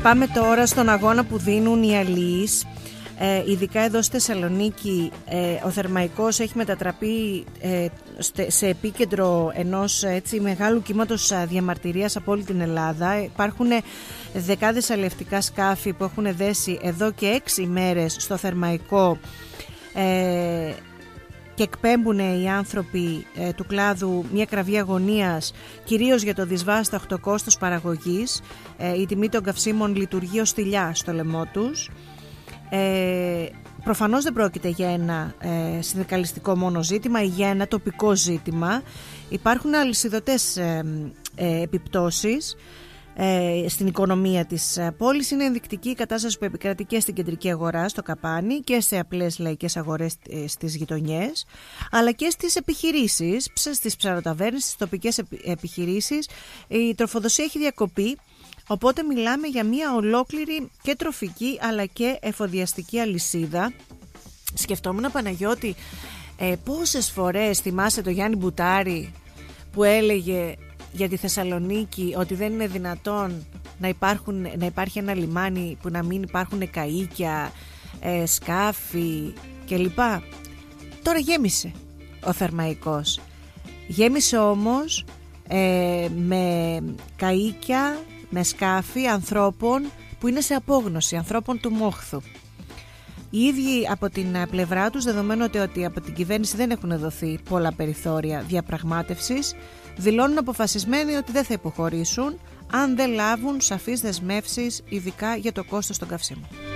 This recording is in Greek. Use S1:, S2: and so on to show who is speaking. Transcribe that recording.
S1: Πάμε τώρα στον αγώνα που δίνουν οι αλληλείς. Ειδικά εδώ στη Θεσσαλονίκη ο Θερμαϊκός έχει μετατραπεί σε επίκεντρο ενός μεγάλου κύματος διαμαρτυρίας από όλη την Ελλάδα. Υπάρχουν δεκάδες αλλιευτικά σκάφη που έχουν δέσει εδώ και 6 ημέρες στο Θερμαϊκό και εκπέμπουν οι άνθρωποι του κλάδου μια κραυγή αγωνίας, κυρίως για το δυσβάσταχτο κόστος παραγωγής. Η τιμή των καυσίμων λειτουργεί ως θηλιά στο λαιμό τους. Προφανώς δεν πρόκειται για ένα συνδικαλιστικό μόνο ζήτημα ή για ένα τοπικό ζήτημα. Υπάρχουν αλυσιδωτές επιπτώσεις στην οικονομία της πόλης. Είναι ενδεικτική η κατάσταση που επικρατεί και στην κεντρική αγορά, στο Καπάνι, και σε απλές λαϊκές αγορές στις γειτονιές, αλλά και στις επιχειρήσεις, στις ψαροταβέρνες, στις τοπικές επιχειρήσεις. Η τροφοδοσία έχει διακοπεί. Οπότε μιλάμε για μια ολόκληρη και τροφική αλλά και εφοδιαστική αλυσίδα. Σκεφτόμουν, Παναγιώτη, πόσες φορές θυμάσαι το Γιάννη Μπουτάρη που έλεγε για τη Θεσσαλονίκη ότι δεν είναι δυνατόν να υπάρχει ένα λιμάνι που να μην υπάρχουν καΐκια, σκάφη κλπ. Τώρα γέμισε ο Θερμαϊκός. Γέμισε όμως με καΐκια, με σκάφη ανθρώπων που είναι σε απόγνωση, ανθρώπων του μόχθου. Οι ίδιοι από την πλευρά τους, δεδομένου ότι από την κυβέρνηση δεν έχουν δοθεί πολλά περιθώρια διαπραγμάτευσης, δηλώνουν αποφασισμένοι ότι δεν θα υποχωρήσουν αν δεν λάβουν σαφείς δεσμεύσεις, ειδικά για το κόστος των καυσίμων.